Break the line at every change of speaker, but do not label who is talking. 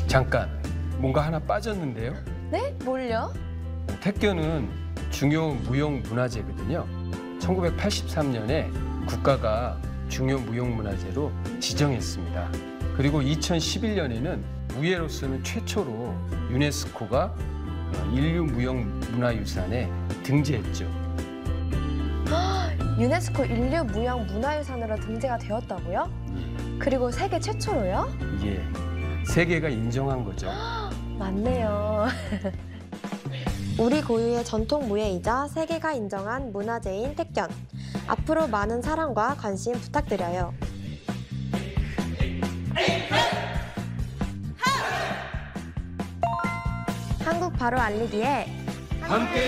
잠깐, 뭔가 하나 빠졌는데요?
네? 뭘요?
택견은 중요 무형문화재거든요. 1983년에 국가가 중요 무형문화재로 지정했습니다. 그리고 2011년에는 무예로서는 최초로 유네스코가 인류 무형문화유산에 등재했죠.
유네스코 인류 무형 문화유산으로 등재가 되었다고요? 그리고 세계 최초로요?
예, 세계가 인정한 거죠.
맞네요. 우리 고유의 전통 무예이자 세계가 인정한 문화재인 택견. 앞으로 많은 사랑과 관심 부탁드려요. 한국 바로 알리기에
함께